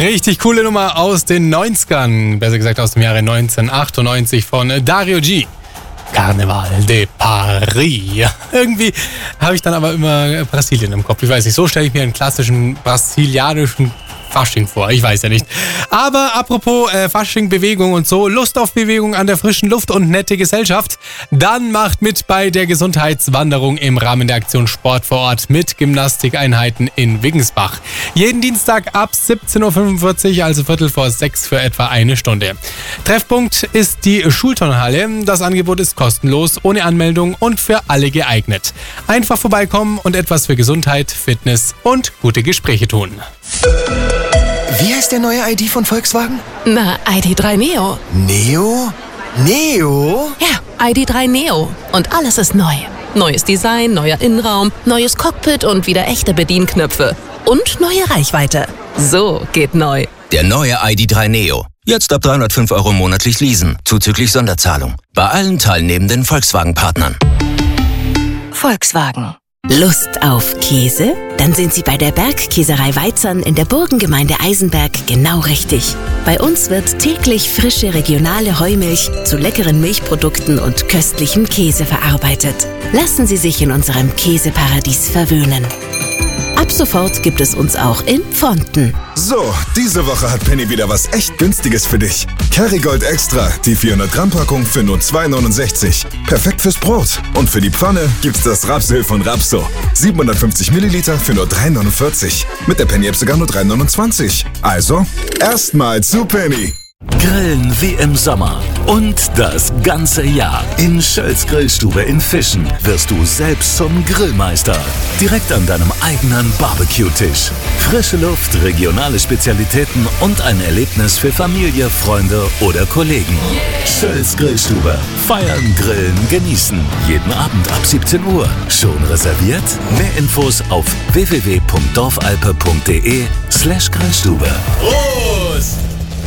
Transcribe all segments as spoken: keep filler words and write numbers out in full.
Richtig coole Nummer aus den neunzigern, besser gesagt aus dem Jahre neunzehnhundertachtundneunzig von Dario G. Carnaval de Paris. Irgendwie habe ich dann aber immer Brasilien im Kopf. Ich weiß nicht, so stelle ich mir einen klassischen brasilianischen Fasching vor. Ich weiß ja nicht. Aber apropos äh, Fasching, Bewegung und so, Lust auf Bewegung an der frischen Luft und nette Gesellschaft, dann macht mit bei der Gesundheitswanderung im Rahmen der Aktion Sport vor Ort mit Gymnastikeinheiten in Wiggensbach. Jeden Dienstag ab siebzehn Uhr fünfundvierzig, also Viertel vor sechs für etwa eine Stunde. Treffpunkt ist die Schulturnhalle. Das Angebot ist kostenlos, ohne Anmeldung und für alle geeignet. Einfach vorbeikommen und etwas für Gesundheit, Fitness und gute Gespräche tun. Wie heißt der neue I D von Volkswagen? Na, I D drei Neo. Neo? Neo? Ja, I D drei Neo. Und alles ist neu. Neues Design, neuer Innenraum, neues Cockpit und wieder echte Bedienknöpfe. Und neue Reichweite. So geht neu. Der neue I D drei Neo. Jetzt ab dreihundertfünf Euro monatlich leasen, zuzüglich Sonderzahlung. Bei allen teilnehmenden Volkswagen-Partnern. Volkswagen. Lust auf Käse? Dann sind Sie bei der Bergkäserei Weizern in der Burgengemeinde Eisenberg genau richtig. Bei uns wird täglich frische regionale Heumilch zu leckeren Milchprodukten und köstlichem Käse verarbeitet. Lassen Sie sich in unserem Käseparadies verwöhnen. Ab sofort gibt es uns auch in Pfonten. So, diese Woche hat Penny wieder was echt Günstiges für dich. Kerrygold Extra, die vierhundert Gramm Packung für nur zwei neunundsechzig. Perfekt fürs Brot. Und für die Pfanne gibt's das Rapsöl von Rapso. siebenhundertfünfzig Milliliter für nur drei neunundvierzig. Mit der Penny-App sogar nur drei neunundzwanzig. Also, erstmal zu Penny. Grillen wie im Sommer und das ganze Jahr. In Schölz Grillstube in Fischen wirst du selbst zum Grillmeister. Direkt an deinem eigenen Barbecue-Tisch. Frische Luft, regionale Spezialitäten und ein Erlebnis für Familie, Freunde oder Kollegen. Schölz Grillstube. Feiern, grillen, genießen. Jeden Abend ab siebzehn Uhr. Schon reserviert? Mehr Infos auf w w w punkt dorfalpe punkt de slash Grillstube. Prost!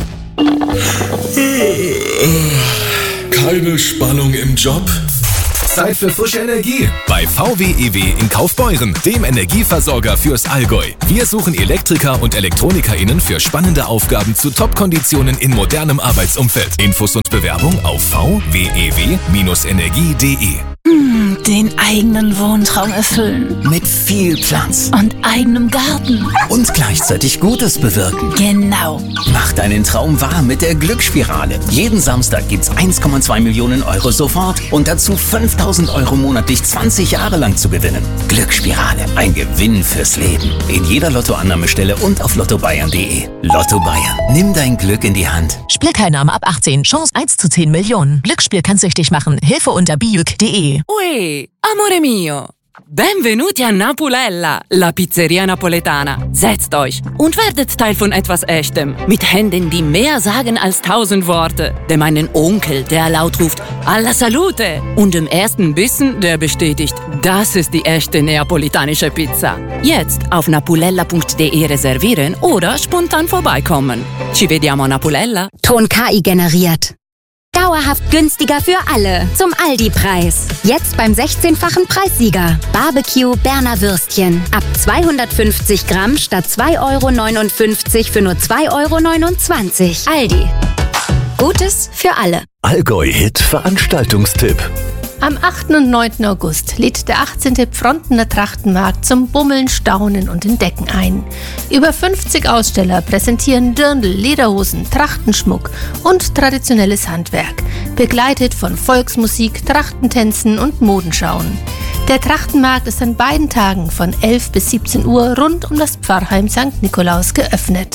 Keine Spannung im Job? Zeit für frische Energie bei V W E W in Kaufbeuren, dem Energieversorger fürs Allgäu. Wir suchen Elektriker und ElektronikerInnen für spannende Aufgaben zu Top-Konditionen in modernem Arbeitsumfeld. Infos und Bewerbung auf v w e w Bindestrich energie punkt de. Hm, den eigenen Wohntraum erfüllen. Mit viel Platz. Und eigenem Garten. Und gleichzeitig Gutes bewirken. Genau. Mach deinen Traum wahr mit der Glücksspirale. Jeden Samstag gibt's eins Komma zwei Millionen Euro sofort und dazu fünftausend Euro monatlich zwanzig Jahre lang zu gewinnen. Glücksspirale. Ein Gewinn fürs Leben. In jeder Lottoannahmestelle und auf lotto bayern punkt de. Lotto Bayern. Nimm dein Glück in die Hand. Spielteilnahme ab achtzehn. Chance eins zu zehn Millionen. Glücksspiel kann süchtig machen. Hilfe unter bijuk punkt de. Ui, amore mio. Benvenuti a Napulella, la Pizzeria Napoletana. Setzt euch und werdet Teil von etwas Echtem. Mit Händen, die mehr sagen als tausend Worte. Dem einen Onkel, der laut ruft, alla salute. Und dem ersten Bissen, der bestätigt, das ist die echte neapolitanische Pizza. Jetzt auf napulella punkt de reservieren oder spontan vorbeikommen. Ci vediamo a Napulella. Ton K I generiert. Dauerhaft günstiger für alle. Zum Aldi-Preis. Jetzt beim sechzehnfachen Preissieger. Barbecue Berner Würstchen. Ab zweihundertfünfzig Gramm statt zwei Euro neunundfünfzig für nur zwei Euro neunundzwanzig. Aldi. Gutes für alle. Allgäu-Hit Veranstaltungstipp. Am achten und neunten August lädt der achtzehnte Pfrontener Trachtenmarkt zum Bummeln, Staunen und Entdecken ein. Über fünfzig Aussteller präsentieren Dirndl, Lederhosen, Trachtenschmuck und traditionelles Handwerk, begleitet von Volksmusik, Trachtentänzen und Modenschauen. Der Trachtenmarkt ist an beiden Tagen von elf bis siebzehn Uhr rund um das Pfarrheim Sankt Nikolaus geöffnet.